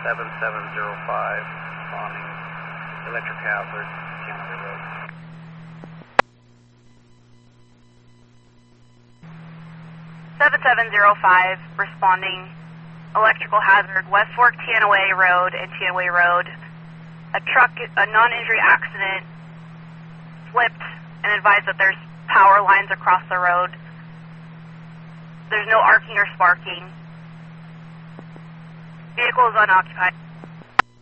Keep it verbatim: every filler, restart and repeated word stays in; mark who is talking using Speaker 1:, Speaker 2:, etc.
Speaker 1: seven seven zero five, responding electric hazard, Canada Road.
Speaker 2: seven seven zero five, responding electrical hazard, West Fork Teanaway Road and Teanaway Road. A truck, a non-injury accident, slipped and advised that there's power lines across the road. There's no arcing or sparking. Vehicle is unoccupied.